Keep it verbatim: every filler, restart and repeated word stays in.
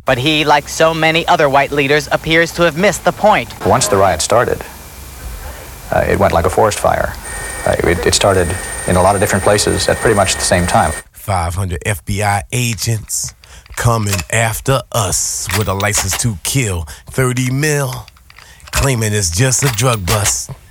But he, like so many other white leaders, appears to have missed the point. Once the riot started, uh, it went like a forest fire. Uh, it, it started in a lot of different places at pretty much the same time. five hundred F B I agents coming after us with a license to kill. thirty mil, claiming it's just a drug bust.